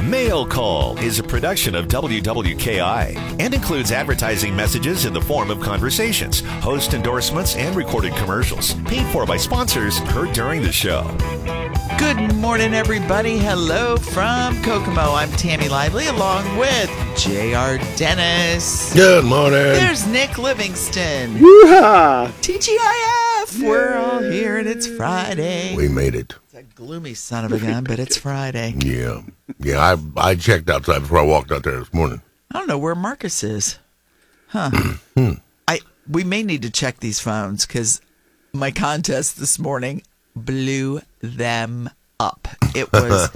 Mail Call is a production of WWKI and includes advertising messages in the form of conversations, host endorsements, and recorded commercials. Paid for by sponsors heard during the show. Good morning, everybody. Hello from Kokomo. I'm Tammy Lively along with J.R. Dennis. Good morning. There's Nick Livingston. Woo-ha! TGIF. Yay. We're all here and it's Friday. We made it. It's a gloomy son of a gun, but it's Friday. Yeah. I checked outside before I walked out there this morning. I don't know where Marcus is. Huh. We may need to check these phones because my contest this morning blew them up. It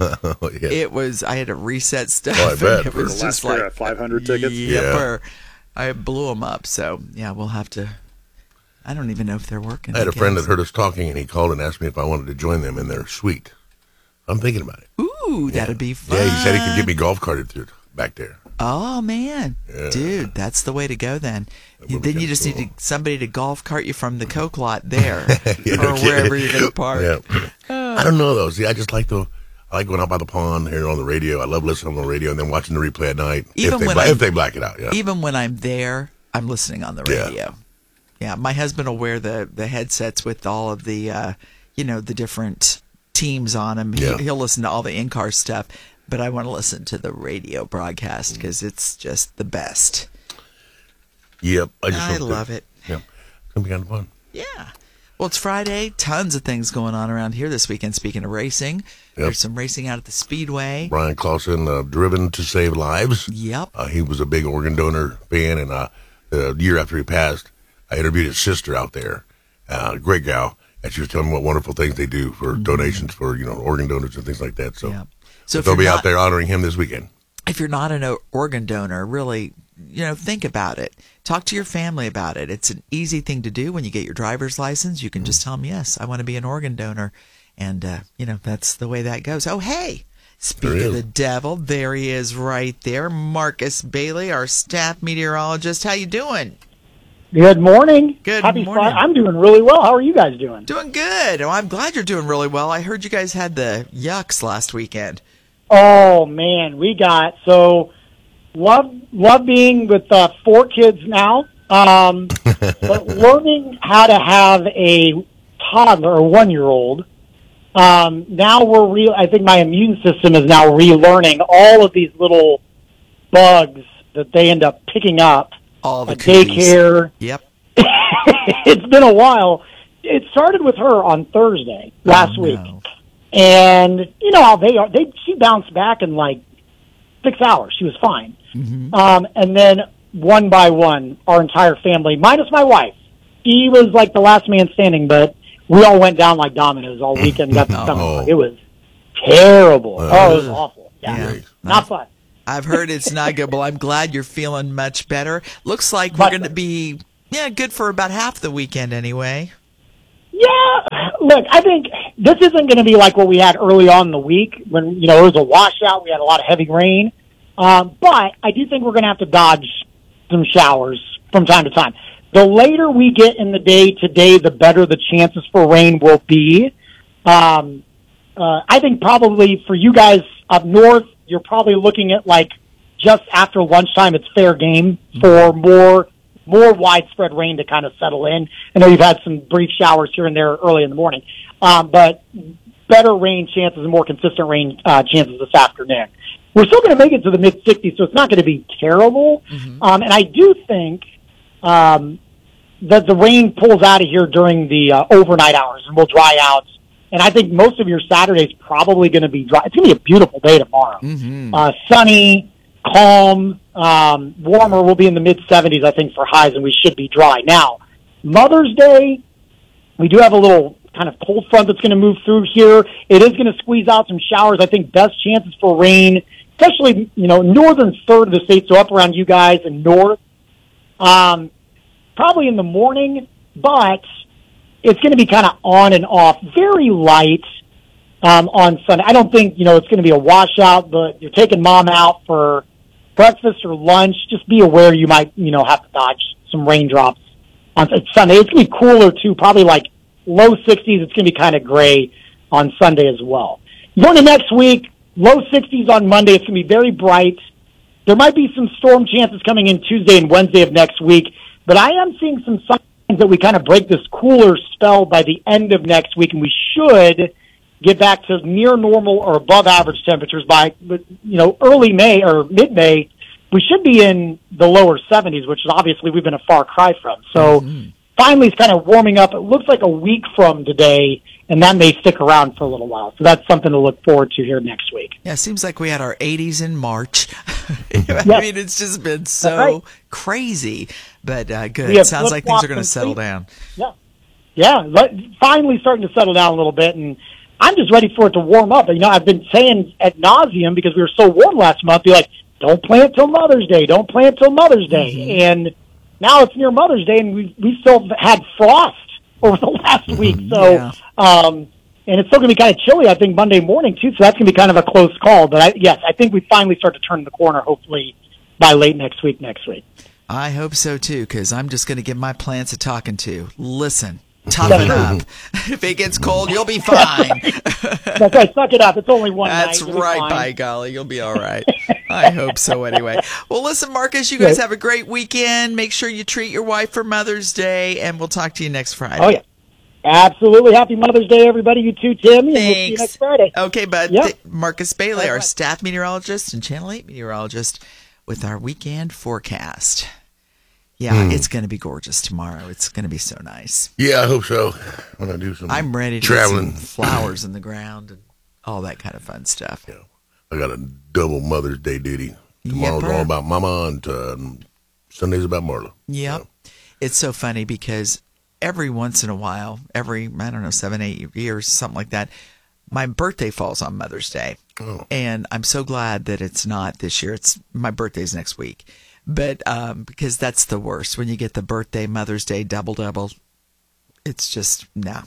was, I had to reset stuff. Oh, I bet. It was just like 500 tickets. Yeah. I blew them up. So, yeah, we'll have to. I don't even know if they're working. I had a friend that heard us talking, and he called and asked me if I wanted to join them in their suite. I'm thinking about it. Ooh, that'd be fun. Yeah, he said he could get me golf carted through back there. Oh, man. Yeah. Dude, that's the way to go then. Then you just cool. need somebody to golf cart you from the Coke lot there or wherever you're going to park. Yeah. I don't know, though. See, I like going out by the pond here on the radio. I love listening on the radio and then watching the replay at night if they black it out. Yeah. Even when I'm there, I'm listening on the radio. Yeah, my husband will wear the headsets with all of the, the different teams on them. Yeah. He'll listen to all the in-car stuff, but I want to listen to the radio broadcast because it's just the best. Yep. I love it. Yeah. It's going to be kind of fun. Yeah. Well, it's Friday. Tons of things going on around here this weekend. Speaking of racing, there's some racing out at the Speedway. Brian Clausen, Driven to Save Lives. Yep. He was a big organ donor fan, and the year after he passed, I interviewed his sister out there, great gal, and she was telling me what wonderful things they do for donations for organ donors and things like that. So, so they'll be out there honoring him this weekend. If you're not an organ donor, really, think about it. Talk to your family about it. It's an easy thing to do when you get your driver's license. You can just tell them, yes, I want to be an organ donor, and that's the way that goes. Oh, hey. Speak of the devil, there he is right there, Marcus Bailey, our staff meteorologist. How you doing? Good morning. Happy morning. Friday. I'm doing really well. How are you guys doing? Doing good. Well, I'm glad you're doing really well. I heard you guys had the yucks last weekend. Oh, man. Love being with 4 kids now, but learning how to have a toddler or 1-year-old. Now I think my immune system is now relearning all of these little bugs that they end up picking up. All the daycare. Yep. It's been a while. It started with her on Thursday last week. And you know how they are. She bounced back in like 6 hours. She was fine. Mm-hmm. And then one by one, our entire family, minus my wife, she was like the last man standing, but we all went down like dominoes all weekend. Got the stomach. It was terrible. It was awful. Yeah. Not fun. I've heard it's not good. Well, I'm glad you're feeling much better. Looks like we're going to be good for about half the weekend anyway. Yeah. Look, I think this isn't going to be like what we had early on in the week when, it was a washout. We had a lot of heavy rain. But I do think we're going to have to dodge some showers from time to time. The later we get in the day today, the better the chances for rain will be. I think probably for you guys up north, you're probably looking at like just after lunchtime, it's fair game for more widespread rain to kind of settle in. I know you've had some brief showers here and there early in the morning, but better rain chances and more consistent rain chances this afternoon. We're still going to make it to the mid-60s, so it's not going to be terrible. Mm-hmm. And I do think that the rain pulls out of here during the overnight hours and will dry out. And I think most of your Saturday's probably going to be dry. It's going to be a beautiful day tomorrow. Mm-hmm. Sunny, calm, warmer. We'll be in the mid-70s, I think, for highs, and we should be dry. Now, Mother's Day, we do have a little kind of cold front that's going to move through here. It is going to squeeze out some showers. I think best chances for rain, especially, northern third of the state, so up around you guys and north. Probably in the morning, but it's going to be kind of on and off, very light on Sunday. I don't think, it's going to be a washout, but you're taking mom out for breakfast or lunch. Just be aware you might, have to dodge some raindrops on Sunday. It's going to be cooler, too, probably like low 60s. It's going to be kind of gray on Sunday as well. Going to next week, Low 60s on Monday. It's going to be very bright. There might be some storm chances coming in Tuesday and Wednesday of next week, but I am seeing some signs that we kind of break this cooler spell by the end of next week, and we should get back to near normal or above average temperatures by, early May or mid-May. We should be in the lower 70s, which is obviously we've been a far cry from. So finally it's kind of warming up. It looks like a week from today, and that may stick around for a little while. So that's something to look forward to here next week. Yeah, it seems like we had our 80s in March. Yes. I mean, it's just been so crazy. But good. It sounds like things are going to settle down. Yeah, finally starting to settle down a little bit, and I'm just ready for it to warm up. I've been saying ad nauseum because we were so warm last month, be like, don't plant till Mother's Day. Don't plant till Mother's Day. Mm-hmm. And now it's near Mother's Day, and we still had frost over the last week. So, and it's still going to be kind of chilly, I think, Monday morning, too. So that's going to be kind of a close call. But, I think we finally start to turn the corner, hopefully, by late next week. I hope so, too, because I'm just going to give my plants a talking to. Listen. Toughen up. If it gets cold, you'll be fine. That's right. Suck it up. It's only one night. That's right, by golly. You'll be all right. I hope so anyway. Well, listen, Marcus, you guys have a great weekend. Make sure you treat your wife for Mother's Day, and we'll talk to you next Friday. Oh, yeah. Absolutely. Happy Mother's Day, everybody. You too, Tim. And we'll see you next Friday. Okay, bud. Yep. Marcus Bailey, our staff meteorologist and Channel 8 meteorologist, with our weekend forecast. Yeah, it's going to be gorgeous tomorrow. It's going to be so nice. Yeah, I hope so. When I do some I'm ready to traveling. Get some flowers in the ground and all that kind of fun stuff. Yeah, I got a double Mother's Day duty. Tomorrow's all about Mama, and Sunday's about Marla. Yep. So. It's so funny because every once in a while, every, 7, 8 years, something like that, my birthday falls on Mother's Day. Oh. And I'm so glad that it's not this year. My birthday's next week. But because that's the worst when you get the birthday, Mother's Day, double. It's just no.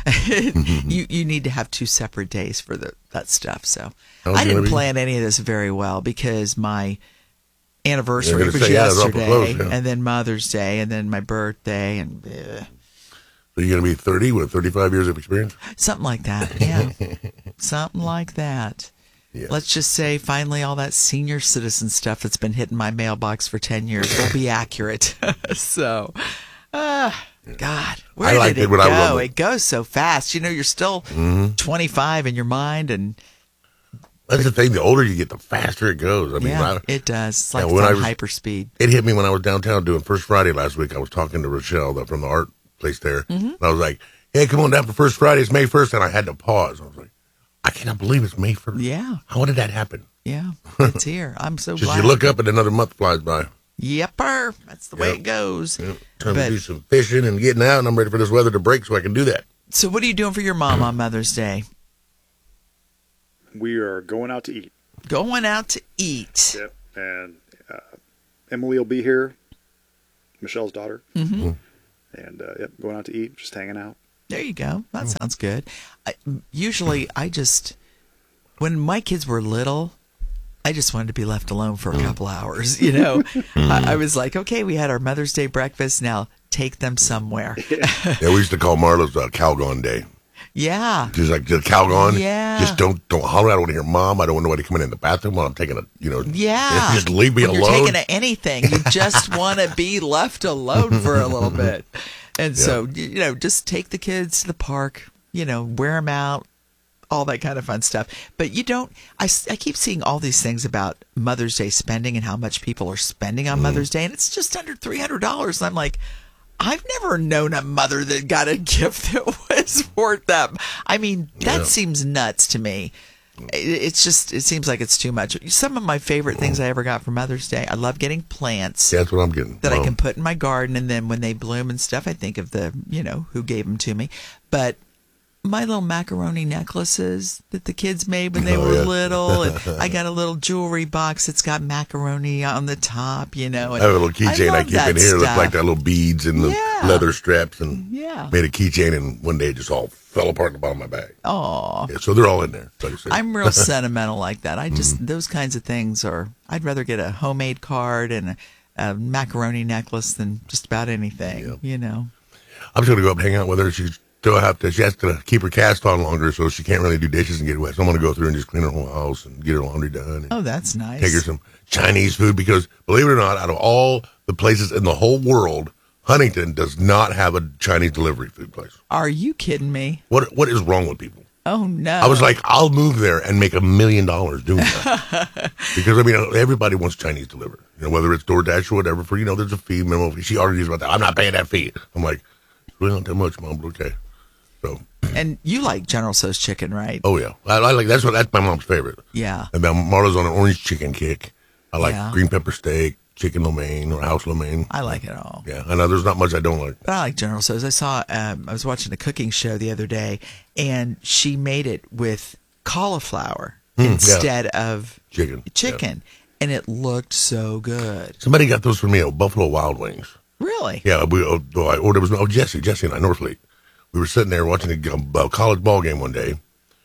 You need to have 2 separate days for that stuff. So I didn't plan any of this very well because my anniversary was yesterday, and then Mother's Day, and then my birthday, and. So you're gonna be 30 with 35 years of experience? Something like that. Yeah, something like that. Yeah. Let's just say finally all that senior citizen stuff that's been hitting my mailbox for 10 years will be accurate. So, God, where did it go? It goes so fast. You're still 25 in your mind. And that's the thing. The older you get, the faster it goes. I mean, it does. It's like it's on hyperspeed. It hit me when I was downtown doing First Friday last week. I was talking to Rochelle from the art place there. And I was like, hey, come on down for First Friday. It's May 1st. And I had to pause. I was like, I cannot believe it's May 1st. Yeah. How did that happen? Yeah, it's here. I'm so glad. You look up and another month flies by. Yepper. That's the way it goes. Yep. Time to do some fishing and getting out, and I'm ready for this weather to break so I can do that. So what are you doing for your mom on Mother's Day? We are going out to eat. Going out to eat. Yep. And Emily will be here, Michelle's daughter. Mm-hmm. And, going out to eat, just hanging out. There you go. That sounds good. Usually, when my kids were little, I just wanted to be left alone for a couple hours. I was like, okay, we had our Mother's Day breakfast. Now take them somewhere. Yeah, we used to call Marla's Calgon Day. Yeah. She's like, the Calgon? Yeah. Just don't holler. I don't want to hear Mom. I don't want nobody coming in the bathroom while I'm taking Yeah. Just leave me alone. You're taking anything. You just want to be left alone for a little bit. And so, just take the kids to the park, wear them out, all that kind of fun stuff. But I keep seeing all these things about Mother's Day spending and how much people are spending on Mother's Day. And it's just under $300. And I'm like, I've never known a mother that got a gift that was worth that. I mean, that seems nuts to me. It seems like it's too much. Some of my favorite things I ever got for Mother's Day, I love getting plants. Yeah, that's what I'm getting. That I can put in my garden, and then when they bloom and stuff, I think of who gave them to me. But my little macaroni necklaces that the kids made when they were little, and I got a little jewelry box that's got macaroni on the top, And I have a little keychain I keep in here. It looks like that little beads and the leather straps, and made a keychain, and one day it just all fell apart in the bottom of my bag. Oh, yeah, so they're all in there. I'm real sentimental like that. I just those kinds of things I'd rather get a homemade card and a macaroni necklace than just about anything. I'm just gonna go up and hang out with her. She's she has to keep her cast on longer, so she can't really do dishes and get wet. So I'm going to go through and just clean her whole house and get her laundry done. And that's nice. Take her some Chinese food because, believe it or not, out of all the places in the whole world, Huntington does not have a Chinese delivery food place. Are you kidding me? What is wrong with people? Oh, no. I was like, I'll move there and make $1 million doing that. Because, I mean, everybody wants Chinese delivered. You know, whether it's DoorDash or whatever, for, there's a fee, minimum fee. She argues about that. I'm not paying that fee. I'm like, it's really not that much, Mom, but okay. So. And you like General Tso's chicken, right? Oh, yeah. I like, that's my mom's favorite. Yeah. And then Marla's on an orange chicken kick. I like green pepper steak, chicken lo mein, or house lo mein. I like it all. Yeah, I know there's not much I don't like. But I like General Tso's. I saw, I was watching a cooking show the other day, and she made it with cauliflower instead of chicken. Yeah. And it looked so good. Somebody got those for me at Buffalo Wild Wings. Really? Yeah, I ordered Jesse and I, Northfleet. We were sitting there watching a college ball game one day,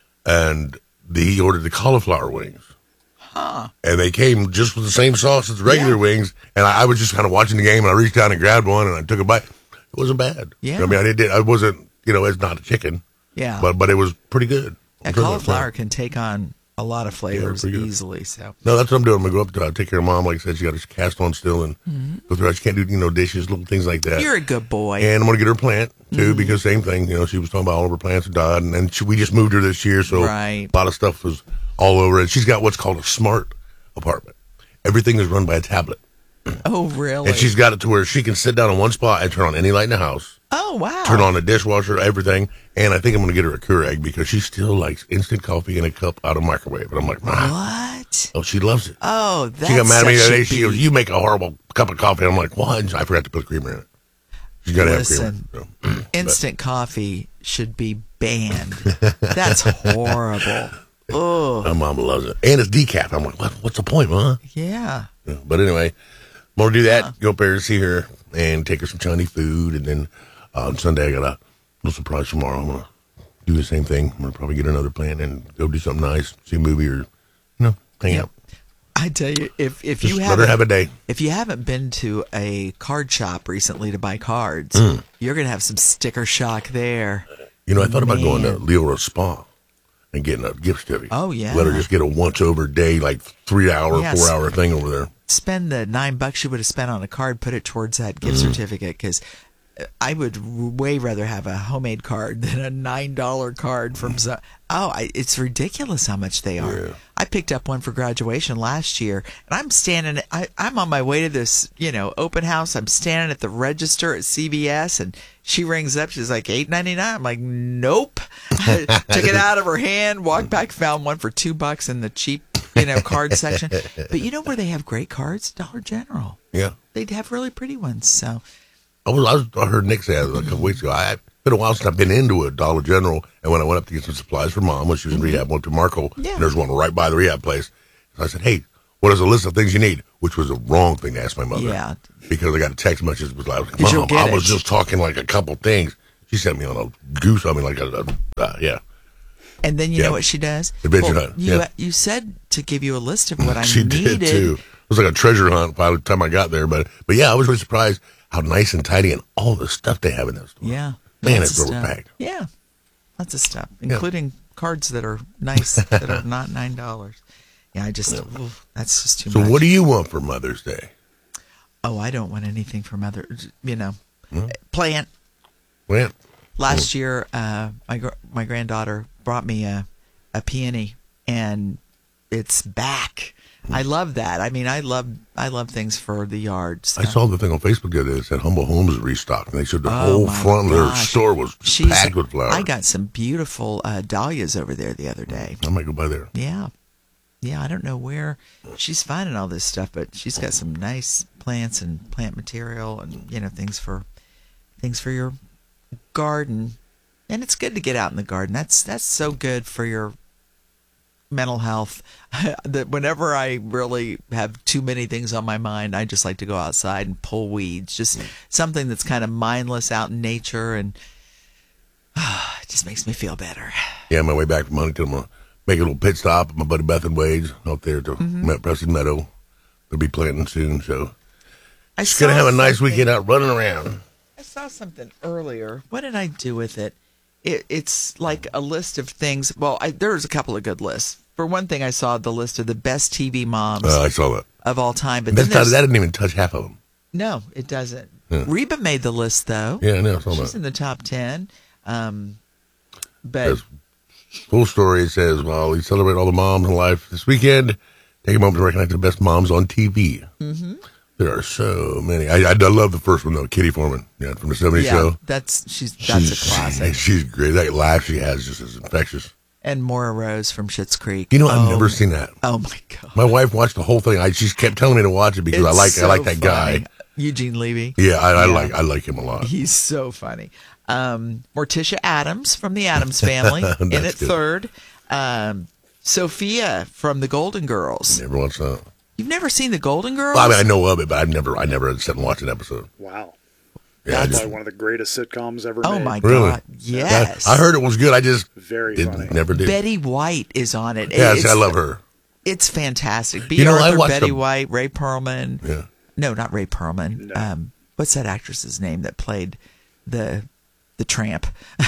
and he ordered the cauliflower wings. Huh. And they came just with the same sauce as regular wings, and I was just kind of watching the game, and I reached down and grabbed one, and I took a bite. It wasn't bad. Yeah. I mean, I wasn't, it's not a chicken. Yeah. But it was pretty good. Cauliflower can take on a lot of flavors easily. So no, that's what I'm doing. I'm going to go up to take care of Mom. Like I said, she got her cast on still, and go through. She can't do dishes, little things like that. You're a good boy. And I'm going to get her a plant too, because same thing. She was talking about all of her plants had died, and we just moved her this year, so a lot of stuff was all over. And she's got what's called a smart apartment. Everything is run by a tablet. Oh, really? And she's got it to where she can sit down in one spot and turn on any light in the house. Oh, wow. Turn on the dishwasher, everything. And I think I'm going to get her a Keurig because she still likes instant coffee in a cup out of microwave. And I'm like, what? Oh, she loves it. Oh, that's She got mad at me the other day. She goes, you make a horrible cup of coffee. I'm like, what? I forgot to put creamer in it. She's got to have creamer. So, instant coffee should be banned. That's horrible. Oh, my mom loves it. And it's decaf. I'm like, what's the point, Mom? Yeah. But anyway, more to do that. Go up there and see her and take her some Chinese food. And then on Sunday, I got a little surprise tomorrow. I'm going to do the same thing. I'm going to probably get another plant and go do something nice, see a movie or, hang out. I tell you, if you let her have a day. If you haven't been to a card shop recently to buy cards, you're going to have some sticker shock there. I thought about going to Leo Spa and getting a gift certificate. Oh, yeah. Let her just get a once-over day, like 3-hour, 4-hour thing over there. Spend the $9 you would have spent on a card, put it towards that gift certificate, because I would way rather have a homemade card than a $9 card from some. It's ridiculous how much they are. Yeah. I picked up one for graduation last year, and I'm standing. I'm on my way to this, open house. I'm standing at the register at CVS, and she rings up. She's like $8.99. I'm like, nope. I took it out of her hand, walked back, found one for $2 in the cheap, card section. But you know where they have great cards? Dollar General. Yeah, they'd have really pretty ones. So. I heard Nick say a couple weeks ago. It's been a while since I've been into a Dollar General, and when I went up to get some supplies for Mom when she was in rehab, went to Marco, and there's one right by the rehab place. So I said, "Hey, what is the list of things you need?" Which was the wrong thing to ask my mother. Yeah, because I got a text message that was like, "Mom, I was just talking like a couple things." She sent me on a goose on me like yeah. And then you know what she does? Adventure hunt. You said to give you a list of what I she needed. Did too. It was like a treasure hunt by the time I got there, but yeah, I was really surprised how nice and tidy and all the stuff they have in that store. Yeah. Man, it's overpacked. Yeah. Lots of stuff, including cards that are nice that are not $9. Yeah, that's just too much. So what do you want for Mother's Day? Oh, I don't want anything for Mother's, plant. Plant. Last year, my granddaughter brought me a peony, and it's back. I love that. I mean, I love things for the yard. So. I saw the thing on Facebook the other day that said Humble Homes restocked, and they showed the whole front of their store was packed with flowers. I got some beautiful dahlias over there the other day. I might go by there. Yeah. I don't know where she's finding all this stuff, but she's got some nice plants and plant material, and things for your garden. And it's good to get out in the garden. That's so good for your mental health that whenever I really have too many things on my mind, I just like to go outside and pull weeds. Just something that's kind of mindless out in nature, and it just makes me feel better. Yeah, on my way back from Huntington, I'm going to make a little pit stop at my buddy Beth and Wade's out there to Preston Meadow. They'll be planting soon, so just going to have a nice weekend out running around. I saw something earlier. What did I do with it? it's like a list of things. Well, there's a couple of good lists. For one thing, I saw the list of the best TV moms I saw that. of all time. But That didn't even touch half of them. no, it doesn't. Yeah. Reba made the list, though. Yeah, I know. I saw She's that. in the top 10. But Yes. Full story says, while we celebrate all the moms in life this weekend, take a moment to recognize the best moms on TV. Mm-hmm. There are so many. I love the first one, though, Kitty Foreman, from the 70s show. that's a classic. She's great. That laugh she has just is infectious. And Maura Rose from Schitt's Creek. I've never seen that. Oh my God! My wife watched the whole thing. She kept telling me to watch it because I like that guy. Eugene Levy. Yeah, I like him a lot. He's so funny. Morticia Addams from the Addams Family in at good. third. Sophia from the Golden Girls. Never watched that. You've never seen the Golden Girls? Well, I mean, I know of it, but I never sat and watched an episode. Wow. Yeah, I That's just, probably one of the greatest sitcoms ever Oh made. my Really? God! Yes, I heard it was good. I just Very funny. never did. Betty White is on it. Yeah, It's- I love her. It's fantastic. You know, I Arthur, watched Betty them. White, Ray Perlman. Yeah. No, not Ray Perlman. No. What's that actress's name that played the tramp?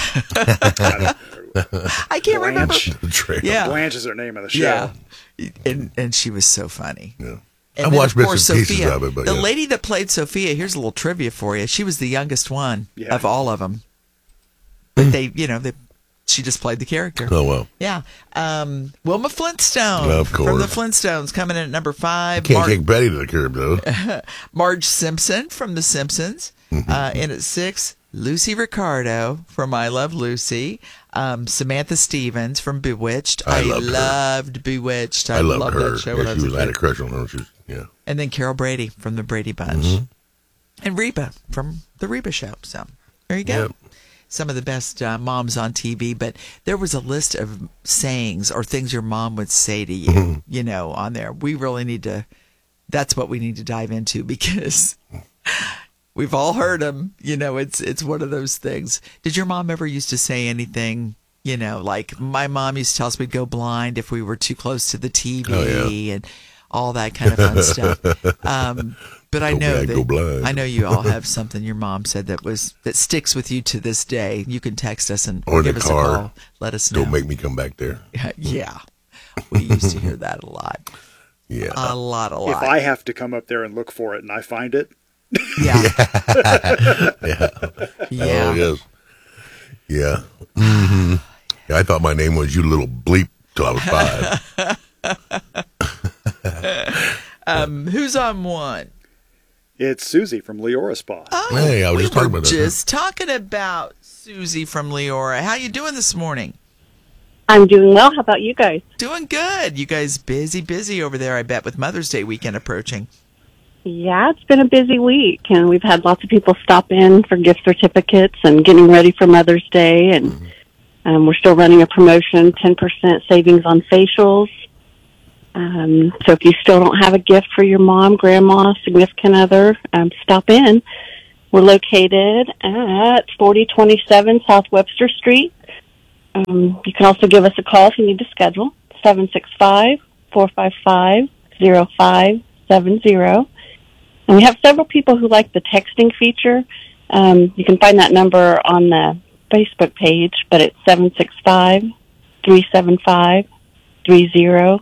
I can't remember. Blanche. The trail. Yeah, Blanche is her name of the show. yeah, and she was so funny. Yeah. And I then, watched of course, bits and pieces Sophia, of it, but the yeah. lady that played Sophia. Here's a little trivia for you. She was the youngest one Yeah. of all of them. But she just played the character. Oh, well. Yeah. Wilma Flintstone Of from the course. Flintstones coming in at number 5. Can't take Betty to the curb, though. Marge Simpson from The Simpsons. In at 6, Lucy Ricardo from I Love Lucy. Samantha Stevens from Bewitched. I loved her. loved Bewitched. I loved loved her. that show Yeah, when I was a I had a kid. crush on her. She was, yeah. And then Carol Brady from the Brady Bunch. And Reba from the Reba Show. So there you go. Yep. Some of the best moms on TV, but there was a list of sayings or things your mom would say to you, on there. We really need to, that's what we need to dive into because we've all heard them. It's one of those things. Did your mom ever used to say anything, like my mom used to tell us we'd go blind if we were too close to the TV and all that kind of fun stuff. But I Go know blind, go blind. I know you all have something your mom said that sticks with you to this day. You can text us Or in give the us car. a call. Let us know. Don't make me come back there. Yeah, we used to hear that a lot. Yeah. A lot. If I have to come up there and look for it and I find it, Yeah. Oh, Yeah. yes. Yeah. Mm-hmm. Yeah. I thought my name was You Little Bleep till I was 5. Who's on one? it's Susie from Leora Spa. Oh, Hey, I was we just talking were about that. just talking about Susie from Leora. How you doing this morning? I'm doing well. How about you guys? Doing good. You guys busy over there, I bet, with Mother's Day weekend approaching. Yeah, it's been a busy week, and we've had lots of people stop in for gift certificates and getting ready for Mother's Day, and we're still running a promotion, 10% savings on facials. So if you still don't have a gift for your mom, grandma, significant other, stop in. We're located at 4027 South Webster Street. You can also give us a call if you need to schedule, 765-455-0570. And we have several people who like the texting feature. You can find that number on the Facebook page, but it's 765-375-3097.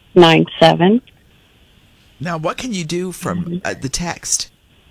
Now, what can you do from the text?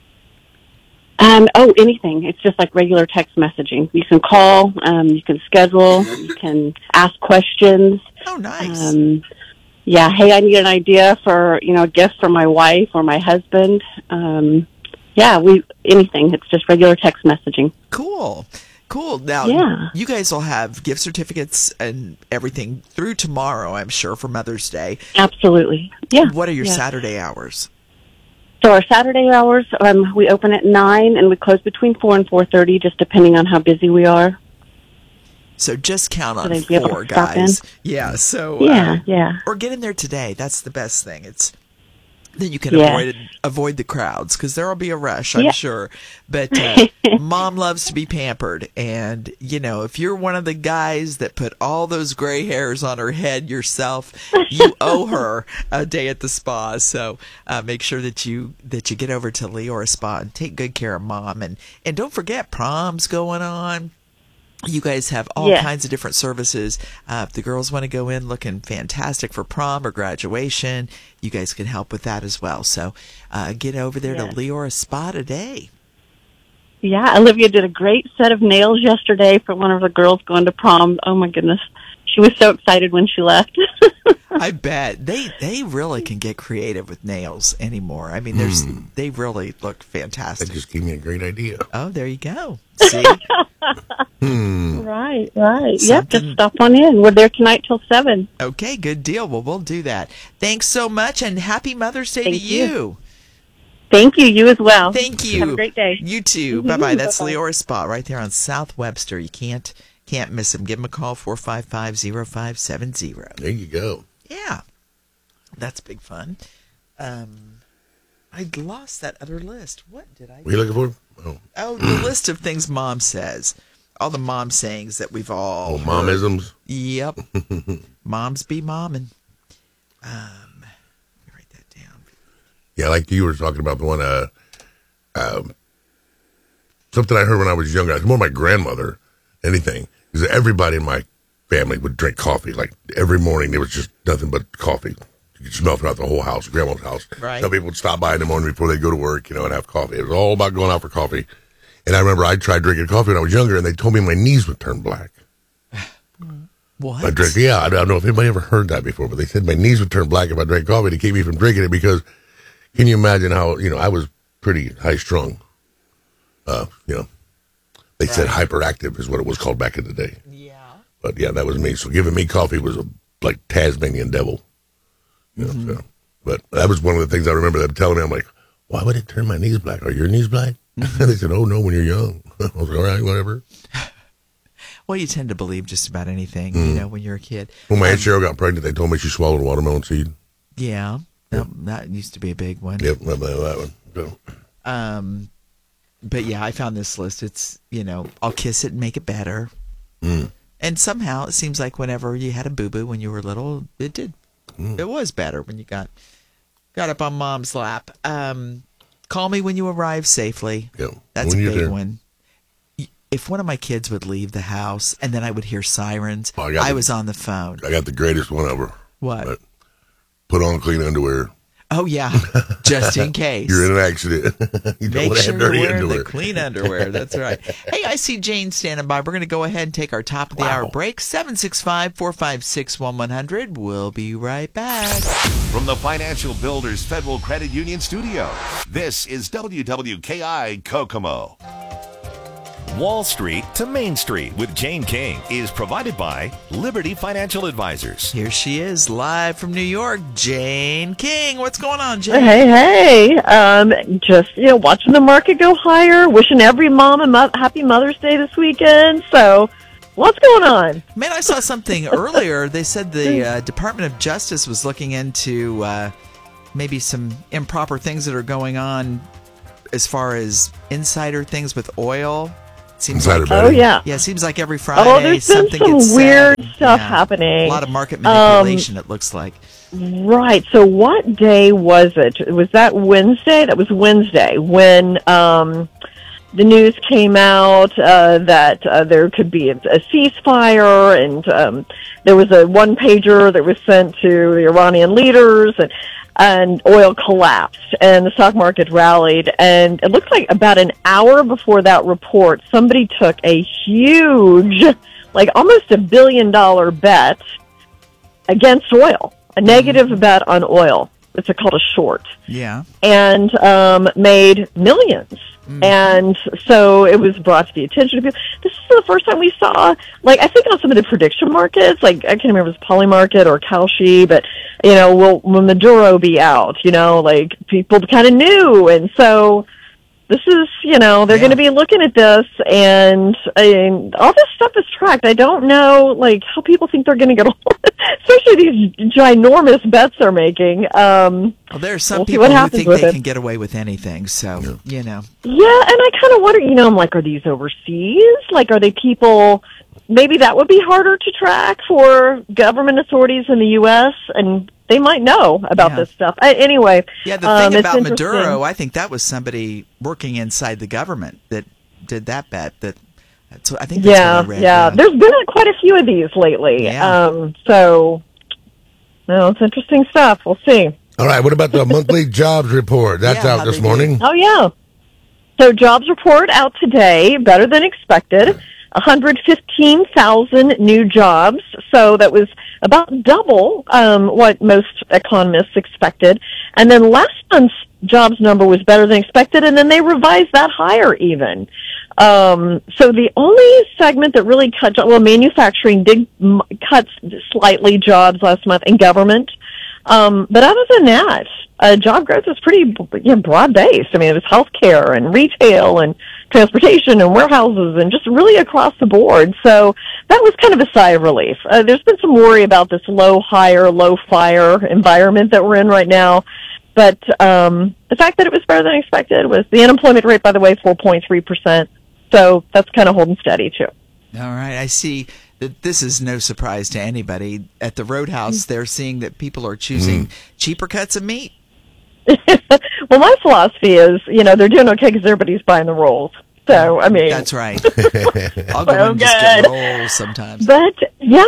Anything. It's just like regular text messaging. You can call, you can schedule, you can ask questions. Oh, nice. Yeah, hey, I need an idea for, a gift for my wife or my husband. Anything. It's just regular text messaging. Cool. Now, Yeah. you guys will have gift certificates and everything through tomorrow, I'm sure, for Mother's Day. Absolutely. Yeah. What are your yeah. Saturday hours? So our Saturday hours, we open at 9 and we close between 4 and 4:30, just depending on how busy we are. So just count on they'd be able 4 to stop guys. in? Yeah. So Yeah. or get in there today. That's the best thing. Then you can Yeah. avoid the crowds because there will be a rush, I'm Yeah. sure. But mom loves to be pampered, and if you're one of the guys that put all those gray hairs on her head yourself, you owe her a day at the spa. So make sure that you get over to Leora Spa and take good care of mom, and don't forget prom's going on. You guys have all Yes. kinds of different services. If the girls want to go in looking fantastic for prom or graduation, you guys can help with that as well. So get over there Yes. to Leora Spa today. Yeah, Olivia did a great set of nails yesterday for one of the girls going to prom. Oh my goodness. She was so excited when she left. I bet they really can get creative with nails anymore. I mean, they really look That fantastic. just gave me a great idea. Oh, there you go. See, Right. Yep, Something- just stop on in. We're there tonight till 7. okay, good deal. Well, we'll do that. Thanks so much, and happy Mother's Day to Thank you. you. Thank you. You as well. Thank you. Have a great day. You too. Bye bye. That's Bye-bye. Leora Spa right there on South Webster. You can't miss them. Give them a call 455-0570. There you go. Yeah, that's big fun. I lost that other list. What did I? What are you looking for? Oh, the list of things Mom says. All the mom sayings that we've all heard. Momisms. Yep. Moms be momming. Let me write that down. Yeah, like you were talking about the one, something I heard when I was younger. It was more my grandmother, anything. Because everybody in my family would drink coffee. Like every morning, there was just nothing but coffee. You could smell throughout the whole house, grandma's house. Right. Some people would stop by in the morning before they go to work, and have coffee. It was all about going out for coffee. And I remember I tried drinking coffee when I was younger, and they told me my knees would turn black. What? I drank, yeah, I don't know if anybody ever heard that before, but they said my knees would turn black if I drank coffee to keep me from drinking it because can you imagine how, I was pretty high strung. They said hyperactive is what it was called back in the day. Yeah. But yeah, that was me. So giving me coffee was like Tasmanian devil. So, but that was one of the things I remember them telling me. I'm like, why would it turn my knees black? Are your knees black? They said, oh no, when you're young. I was like, all right, whatever. Well, you tend to believe just about anything, when you're a kid. When my Aunt Cheryl got pregnant, they told me she swallowed a watermelon seed. Yeah. That used to be a big one. Yep, remember that one. So, But yeah, I found this list. It's, I'll kiss it and make it better. And somehow it seems like whenever you had a boo-boo when you were little, it did. It was better when you got up on Mom's lap. Call me when you arrive safely. yeah. That's When a you're big there. one. If one of my kids would leave the house and then I would hear sirens, Oh, I was on the phone. I got the greatest one ever. What? But put on clean underwear. Oh, yeah. Just in case. You're in an accident. You don't Make want to sure have you're dirty wearing underwear. the clean underwear. That's right. Hey, I see Jane standing by. We're going to go ahead and take our top of the hour break. 765-456-1100. We'll be right back. From the Financial Builders Federal Credit Union Studio, this is WWKI Kokomo. Wall Street to Main Street with Jane King is provided by Liberty Financial Advisors. Here she is, live from New York, Jane King. What's going on, Jane? Hey. Just, watching the market go higher, wishing every mom a happy Mother's Day this weekend. So, what's going on? Man, I saw something earlier. They said the Department of Justice was looking into maybe some improper things that are going on as far as insider things with oil. Seems Insider like, betting. Oh, yeah. yeah, it seems like every Friday Oh, there's been something some gets said. weird stuff happening. A lot of market manipulation, it looks like. Right. So, what day was it? Was that Wednesday? That was Wednesday when the news came out that there could be a ceasefire, and there was a one-pager that was sent to the Iranian leaders, and oil collapsed, and the stock market rallied. And it looks like about an hour before that report, somebody took a huge, like almost $1 billion bet against oil, a negative bet on oil. It's called a short. Yeah. And made millions. And so it was brought to the attention of people. This is the first time we saw, I think on some of the prediction markets, I can't remember if it was Polymarket or Kalshi, but, will Maduro be out? People kind of knew. And so this is, they're going to be looking at this, and all this stuff is tracked. I don't know, how people think they're going to get especially these ginormous bets they're making. Well, there are some We'll see people what who happens think with they it. can get away with anything, so, Yeah, and I kind of wonder, I'm like, are these overseas? Are they people, maybe that would be harder to track for government authorities in the U.S., and they might know about this stuff. Anyway. Yeah, the thing it's about interesting. Maduro, I think that was somebody working inside the government that did that bet. That So I think that's what I read. Yeah. There's been quite a few of these lately. Yeah. So, no, it's interesting stuff. We'll see. All right. What about the monthly jobs report? That's Yeah, out how this they do. morning. Oh, yeah. So jobs report out today, better than expected. 115,000 new jobs. So that was about double what most economists expected. And then last month's jobs number was better than expected, and then they revised that higher even. So the only segment that really cut, manufacturing did cut slightly jobs last month, and government. But other than that, job growth was pretty broad-based. I mean, it was healthcare and retail and transportation and warehouses and just really across the board. So that was kind of a sigh of relief. There's been some worry about this low-hire, low-fire environment that we're in right now. But the fact that it was better than expected was the unemployment rate, by the way, 4.3%. So that's kind of holding steady, too. All right. I see that this is no surprise to anybody. At the Roadhouse, they're seeing that people are choosing cheaper cuts of meat. Well, my philosophy is, they're doing okay because everybody's buying the rolls. So, I mean... That's right. I'll go and just get rolls sometimes. But,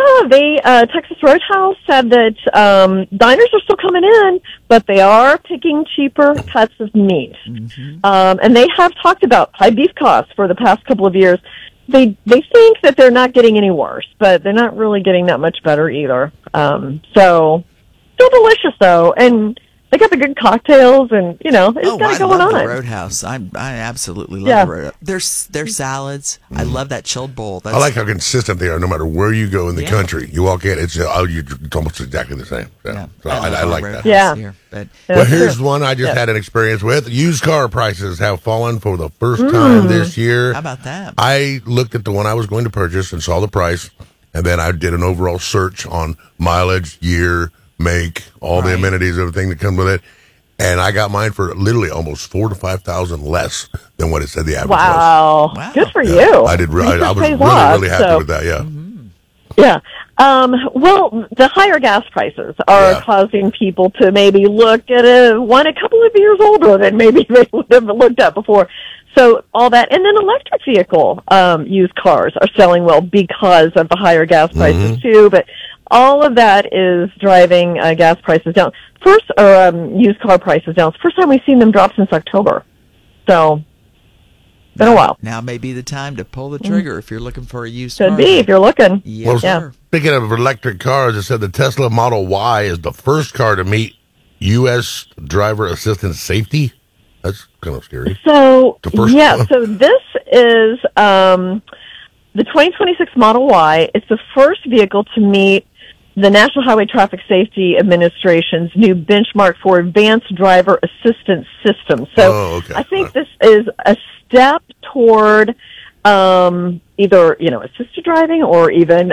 Texas Roadhouse said that diners are still coming in, but they are picking cheaper cuts of meat. Mm-hmm. And they have talked about high beef costs for the past couple of years. They think that they're not getting any worse, but they're not really getting that much better either. So, still delicious, though. And... they got the good cocktails, and it's got it going on. I love the Roadhouse. I absolutely love the Roadhouse. Their salads. I love that chilled bowl. I like how consistent they are. No matter where you go in the country, you walk in, it's almost exactly the same. So I like that. Yeah. Here, but well, here's one I just had an experience with. Used car prices have fallen for the first time this year. How about that? I looked at the one I was going to purchase and saw the price, and then I did an overall search on mileage, year, make, all the amenities, everything that comes with it, and I got mine for literally almost $4,000 to $5,000 less than what it said the average was. Wow, good for you! I did. I was really happy with that. Yeah. Mm-hmm. Yeah. Well, the higher gas prices are causing people to maybe look at one a couple of years older than maybe they would have looked at before. So all that, and then electric vehicle used cars are selling well because of the higher gas prices too. But all of that is driving gas prices down. Used car prices down. It's the first time we've seen them drop since October. So, been a while. Now may be the time to pull the trigger if you're looking for a used car. Could be if you're looking. Yeah. Speaking of electric cars, it said the Tesla Model Y is the first car to meet U.S. driver assistance safety. That's kind of scary. So, so this is the 2026 Model Y. It's the first vehicle to meet the National Highway Traffic Safety Administration's new benchmark for advanced driver assistance systems. So I think this is a step toward either, assisted driving or even,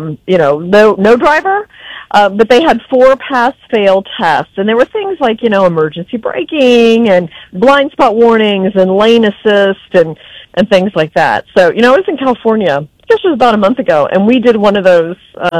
no driver. But they had 4 pass-fail tests, and there were things like, emergency braking and blind spot warnings and lane assist and things like that. So, I was in California, this was about a month ago, and we did one of those,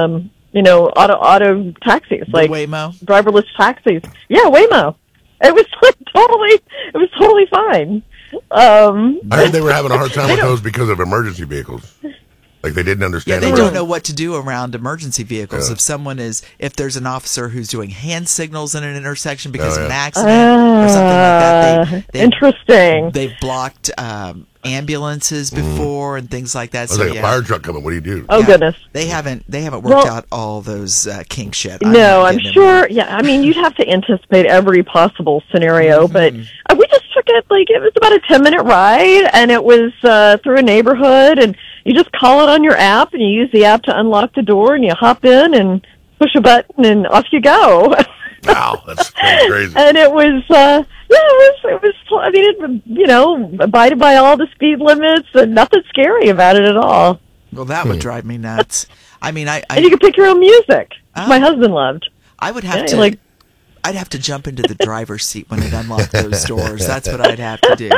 auto taxis, like Waymo? Driverless taxis. Yeah, Waymo. It was totally fine. I heard they were having a hard time with those because of emergency vehicles. Like they didn't understand. Yeah, they don't know what to do around emergency vehicles. Yeah. If there's an officer who's doing hand signals in an intersection because of an accident or something like that, interesting. They've blocked ambulances before and things like that. So like a fire truck coming. What do you do? Oh goodness, they haven't worked out all those kinks yet. I'm sure. Yeah, I mean, you'd have to anticipate every possible scenario, but we just took it it was about a 10-minute ride, and it was through a neighborhood, and you just call it on your app, and you use the app to unlock the door, and you hop in and push a button, and off you go. Wow, that's crazy. And it was, I mean, it abided by all the speed limits, and nothing scary about it at all. Well, that would drive me nuts. I mean, and you could pick your own music. My husband loved. I would have to, I'd have to jump into the driver's seat when it unlocked those doors. That's what I'd have to do.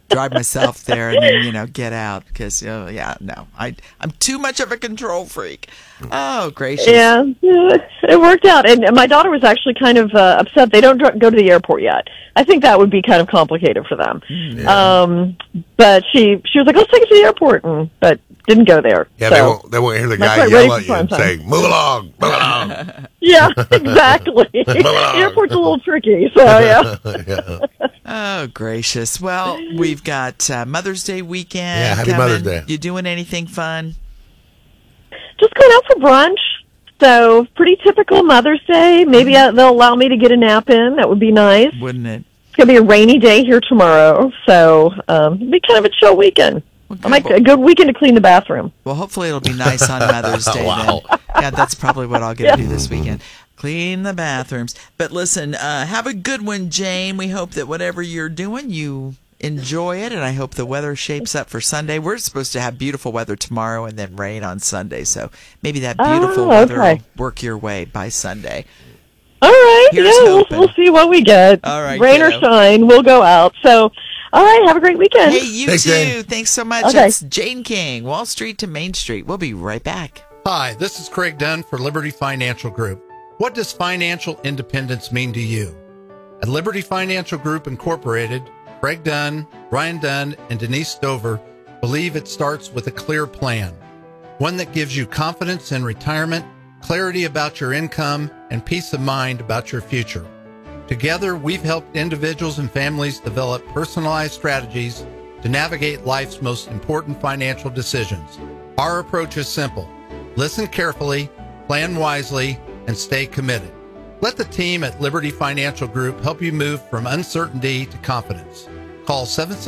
drive myself there and then, get out because, I'm too much of a control freak. Oh, gracious. Yeah, it worked out. And my daughter was actually kind of upset. They don't go to the airport yet. I think that would be kind of complicated for them. Yeah. But she was like, let's take it to the airport, but didn't go there. Yeah, so, they won't hear the guy yell at you and say, move along, move along. Yeah, exactly. The airport's a little tricky, so yeah. Yeah. Oh, gracious. Well, we've got Mother's Day weekend. Yeah, happy coming. Mother's Day. You doing anything fun? Just going out for brunch. So, pretty typical Mother's Day. Maybe they'll allow me to get a nap in. That would be nice. Wouldn't it? It's going to be a rainy day here tomorrow, so it'll be kind of a chill weekend. A good weekend to clean the bathroom. Well, hopefully it'll be nice on Mother's Day Wow. then. Yeah, that's probably what I'll get to do this weekend. Clean the bathrooms. But listen, have a good one, Jane. We hope that whatever you're doing, you enjoy it, and I hope the weather shapes up for Sunday. We're supposed to have beautiful weather tomorrow and then rain on Sunday, so maybe that beautiful weather will work your way by Sunday. All right, Here's we'll see what we get. All right, rain or kiddo. shine, we'll go out. So, all right, have a great weekend. Hey, you Thanks, too. Jane. Thanks so much. Okay. It's Jane King, Wall Street to Main Street. We'll be right back. Hi, this is Craig Dunn for Liberty Financial Group. What does financial independence mean to you? At Liberty Financial Group Incorporated, Craig Dunn, Brian Dunn, and Denise Stover believe it starts with a clear plan, one that gives you confidence in retirement, clarity about your income, and peace of mind about your future. Together, we've helped individuals and families develop personalized strategies to navigate life's most important financial decisions. Our approach is simple. Listen carefully, plan wisely, and stay committed. Let the team at Liberty Financial Group help you move from uncertainty to confidence. Call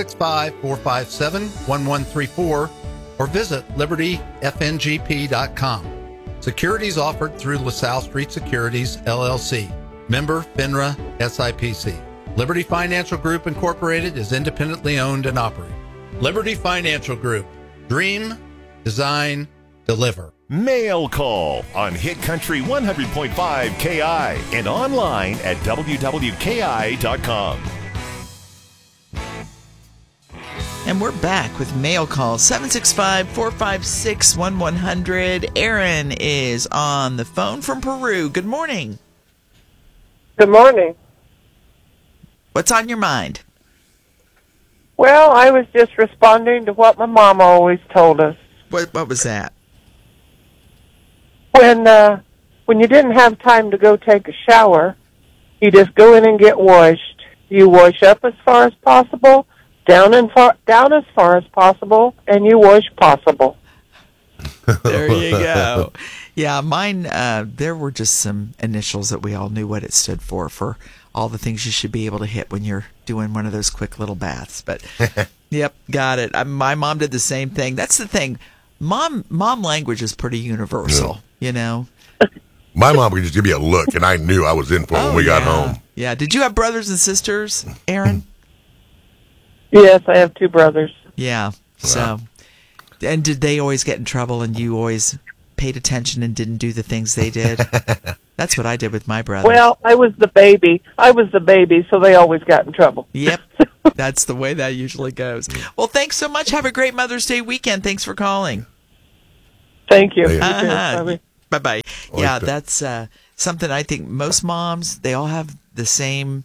765-457-1134 or visit libertyfngp.com. Securities offered through LaSalle Street Securities, LLC. Member FINRA SIPC. Liberty Financial Group Incorporated is independently owned and operated. Liberty Financial Group. Dream, design, deliver. Mail Call on Hit Country 100.5 KI and online at wwki.com. And we're back with Mail Call 765-456-1100. Aaron is on the phone from Peru. Good morning. Good morning. What's on your mind? Well, I was just responding to what my mom always told us. What was that? When you didn't have time to go take a shower, you just go in and get washed. You wash up as far as possible, down as far as possible, and you wash possible. There you go. Yeah, mine, there were just some initials that we all knew what it stood for all the things you should be able to hit when you're doing one of those quick little baths. But, yep, got it. My mom did the same thing. That's the thing. Mom language is pretty universal, you know? My mom would just give me a look, and I knew I was in for it when we got home. Yeah. Did you have brothers and sisters, Aaron? Yes, I have two brothers. Yeah. So, and did they always get in trouble and you always paid attention and didn't do the things they did? That's what I did with my brother. Well, I was the baby, so they always got in trouble. Yep. That's the way that usually goes. Well, thanks so much. Have a great Mother's Day weekend. Thanks for calling. Thank you. Bye-bye. Yeah, that's something I think most moms, they all have the same,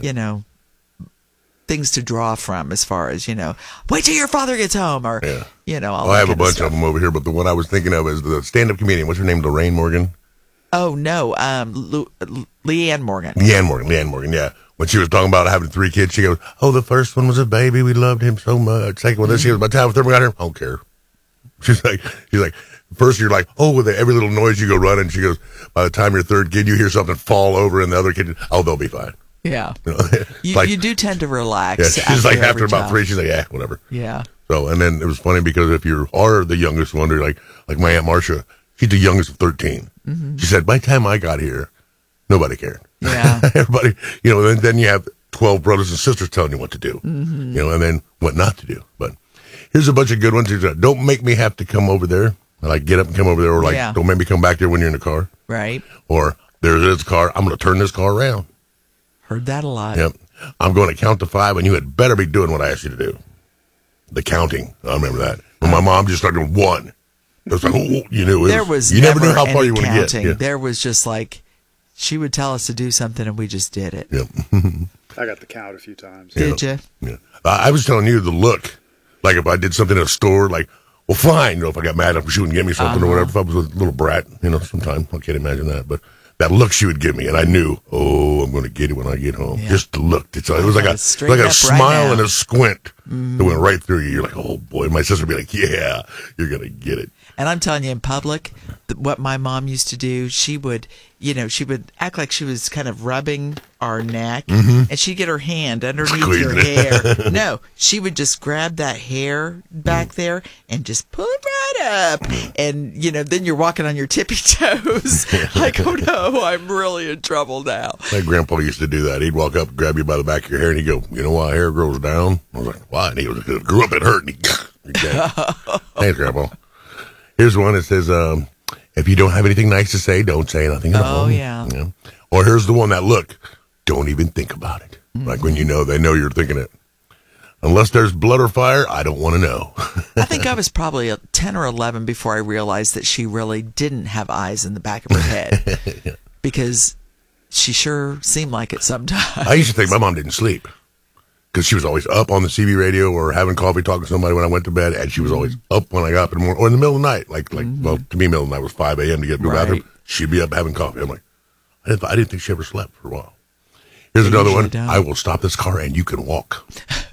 things to draw from as far as, wait till your father gets home or, all I have a bunch of them over here, but the one I was thinking of is the stand-up comedian. What's her name? Lorraine Morgan? Oh, no. Leanne Morgan. Leanne Morgan, yeah. When she was talking about having 3 kids, she goes, the first one was a baby. We loved him so much. Second one, she goes, by the time the third one got here, I don't care. She's like, first you're like, with every little noise you go running. She goes, by the time your third kid, you hear something fall over and the other kid, they'll be fine. Yeah. You, like, you do tend to relax. Yeah, she's like, after about 3, she's like, yeah, whatever. Yeah. So, and then it was funny because if you are the youngest one, like my Aunt Marcia, she's the youngest of 13. Mm-hmm. She said, by the time I got here, nobody cared. Yeah. Everybody, and then you have 12 brothers and sisters telling you what to do, mm-hmm. And then what not to do. But here's a bunch of good ones. Don't make me have to come over there. Like, get up and come over there, or don't make me come back there when you're in the car. Right. Or there's this car. I'm going to turn this car around. Heard that a lot. Yep. I'm going to count to 5, and you had better be doing what I asked you to do. the counting. I remember that. When my mom just started with 1. It was like, oh, you knew. There was you never knew how far you were going to get. Yeah. There was just like, she would tell us to do something and we just did it. Yep. I got the count a few times. Did you? Yeah. I was telling you the look. Like if I did something in a store, like, well, fine. You know, if I got mad if she wouldn't give me something or whatever. If I was a little brat, sometime I can't imagine that. But that look she would give me, and I knew, I'm going to get it when I get home. Yeah. Just the look. It was like a smile and a squint that went right through you. You're like, oh boy. My sister would be like, yeah, you're going to get it. And I'm telling you, in public, what my mom used to do, she would act like she was kind of rubbing our neck, and she'd get her hand underneath your hair. No, she would just grab that hair back there and just pull it right up. And, then you're walking on your tippy toes. Like, oh no, I'm really in trouble now. My grandpa used to do that. He'd walk up, grab you by the back of your hair, and he'd go, you know why hair grows down? I was like, why? And he was, it grew up, it hurt. And Thanks, Grandpa. Here's one that says, if you don't have anything nice to say, don't say nothing at all. Oh, yeah. Or here's the one that, look, don't even think about it. Like when they know you're thinking it. Unless there's blood or fire, I don't want to know. I think I was probably 10 or 11 before I realized that she really didn't have eyes in the back of her head. Yeah. Because she sure seemed like it sometimes. I used to think my mom didn't sleep. Because she was always up on the CB radio or having coffee, talking to somebody when I went to bed, and she was always up when I got up in the morning, or in the middle of the night. Well, to me, middle of the night was 5 a.m. to get to the bathroom. She'd be up having coffee. I'm like, I didn't think she ever slept for a while. Here's another one. Don't. I will stop this car and you can walk.